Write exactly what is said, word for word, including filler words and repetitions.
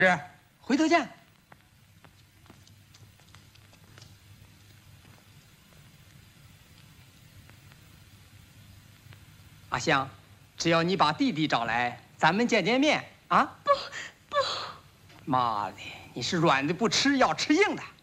是，回头见。阿香，只要你把弟弟找来，咱们见见面啊！ 不不， 妈的，你是软的不吃，要吃硬的。